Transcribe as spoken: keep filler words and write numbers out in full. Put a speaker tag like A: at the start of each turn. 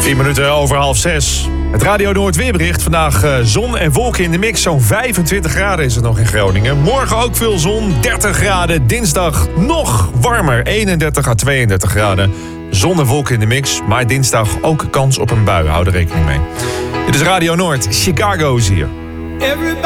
A: vier minuten over half zes. Het Radio Noord weerbericht. Vandaag uh, zon en wolken in de mix. Zo'n vijfentwintig graden is het nog in Groningen. Morgen ook veel zon, dertig graden. Dinsdag nog warmer, eenendertig à tweeëndertig graden. Zon en wolken in de mix. Maar dinsdag ook kans op een bui. Hou er rekening mee. Dit is Radio Noord. Chicago is hier.